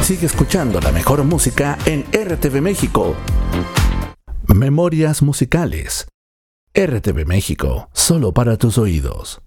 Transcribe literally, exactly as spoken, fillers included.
Sigue escuchando la mejor música en R T V México. Memorias musicales. R T V México, solo para tus oídos.